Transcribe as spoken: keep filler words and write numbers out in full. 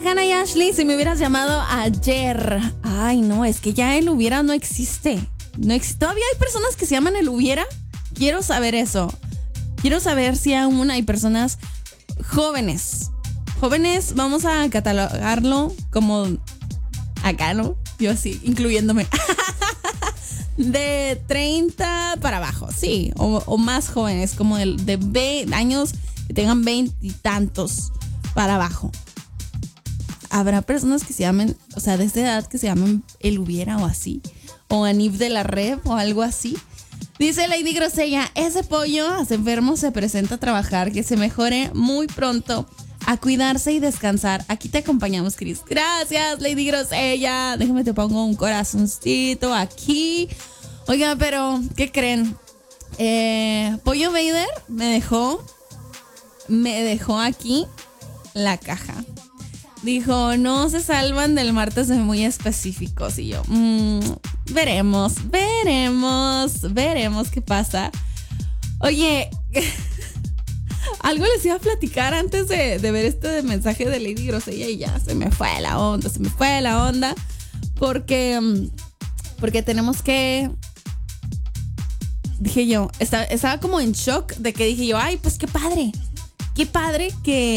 Hannah y Ashley, si me hubieras llamado ayer. Ay, no, es que ya el hubiera no existe. No existe. ¿Todavía hay personas que se llaman el hubiera? Quiero saber eso. Quiero saber si aún hay personas jóvenes. Jóvenes, vamos a catalogarlo como acá, ¿no? Yo así, incluyéndome. De treinta para abajo, sí. O, o más jóvenes, como de, de veinte años, que tengan veinte y tantos para abajo. Habrá personas que se llamen, o sea, de esa edad que se llaman el hubiera o así. O Anif de la Red o algo así. Dice Lady Grosella, ese pollo hasta enfermo se presenta a trabajar, que se mejore muy pronto, a cuidarse y descansar. Aquí te acompañamos, Chris. Gracias, Lady Grosella. Déjame te pongo un corazoncito aquí. Oiga, pero, ¿qué creen? Eh, Pollo Vader me dejó, me dejó aquí la caja. Dijo, no se salvan del martes de muy específicos. Y yo, mmm, veremos, veremos, veremos qué pasa. Oye, algo les iba a platicar antes de, de ver este mensaje de Lady Grosella y ya se me fue la onda, se me fue la onda. Porque, porque tenemos que... Dije yo, estaba, estaba como en shock de que dije yo, ay, pues qué padre, qué padre que...